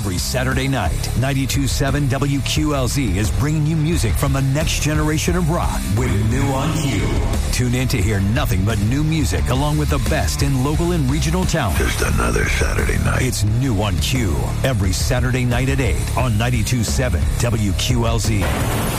Every Saturday night, 92.7 WQLZ is bringing you music from the next generation of rock with New on Q. Tune in to hear nothing but new music along with the best in local and regional talent. Just another Saturday night. It's New on Q every Saturday night at 8 on 92.7 WQLZ.